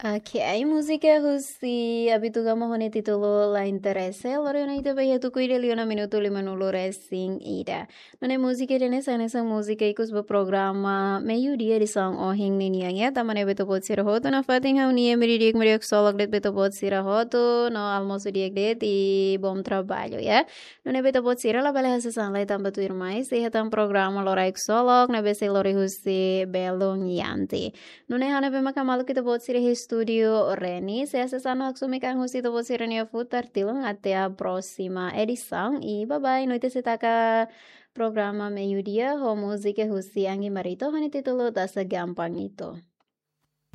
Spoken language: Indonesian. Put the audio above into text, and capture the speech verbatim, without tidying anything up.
Ok, hai musica così abitugamo con il titolo La interesse, allora io ne te tu qui li una minuto lima nulo racing ida. Non è musica de nesa nesa musica ikus ba programa me yu dia di song oh hing ni niya ya tamane beto pot sira hoto na fating ha ni meri dik meri ok solok det beto pot sira hoto no almoço dia det e bom trabalho ya. Non è beto pot sira la bela hasa sang lai tamba tu irmai se hatam programa lora ok solok na bese lori husi belong yanti. Nune hana pe makamalu kita buat siri hi studio Reni. Saya sesano hak sumikan husi to buat siri nia futar tilung até a próxima edição. E bye bye. Noite se taka programa meio dia ho música husi angi marito hani titulo dasa gampang itu.